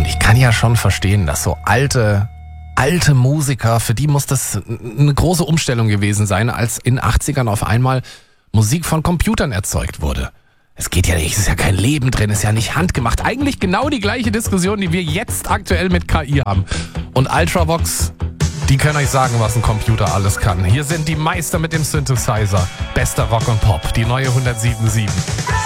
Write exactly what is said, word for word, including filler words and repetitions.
ich kann ja schon verstehen, dass so alte, alte Musiker, für die muss das eine große Umstellung gewesen sein, als in achtzigern auf einmal Musik von Computern erzeugt wurde. Es geht ja nicht, es ist ja kein Leben drin, es ist ja nicht handgemacht. Eigentlich genau die gleiche Diskussion, die wir jetzt aktuell mit K I haben. Und Ultravox, die können euch sagen, was ein Computer alles kann. Hier sind die Meister mit dem Synthesizer. Bester Rock und Pop, die neue hundertsieben Komma sieben.